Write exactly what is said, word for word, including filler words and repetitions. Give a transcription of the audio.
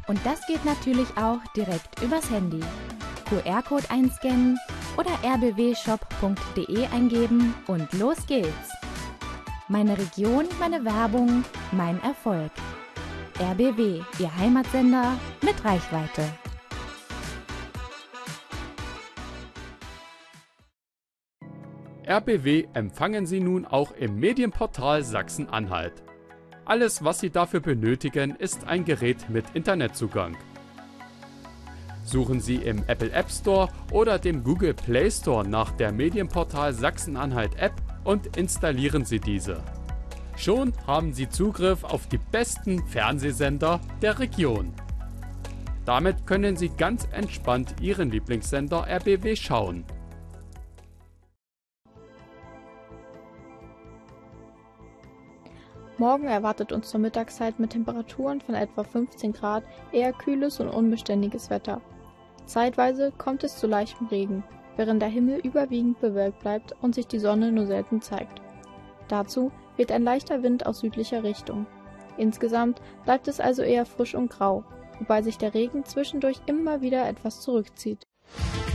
Und das geht natürlich auch direkt übers Handy. Q R-Code einscannen oder r b w shop punkt d e eingeben und los geht's. Meine Region, meine Werbung, mein Erfolg. R B W, Ihr Heimatsender mit Reichweite. R B W empfangen Sie nun auch im Medienportal Sachsen-Anhalt. Alles, was Sie dafür benötigen, ist ein Gerät mit Internetzugang. Suchen Sie im Apple App Store oder dem Google Play Store nach der Medienportal Sachsen-Anhalt App und installieren Sie diese. Schon haben Sie Zugriff auf die besten Fernsehsender der Region. Damit können Sie ganz entspannt Ihren Lieblingssender R B W schauen. Morgen erwartet uns zur Mittagszeit mit Temperaturen von etwa fünfzehn Grad eher kühles und unbeständiges Wetter. Zeitweise kommt es zu leichtem Regen, während der Himmel überwiegend bewölkt bleibt und sich die Sonne nur selten zeigt. Dazu weht ein leichter Wind aus südlicher Richtung. Insgesamt bleibt es also eher frisch und grau, wobei sich der Regen zwischendurch immer wieder etwas zurückzieht.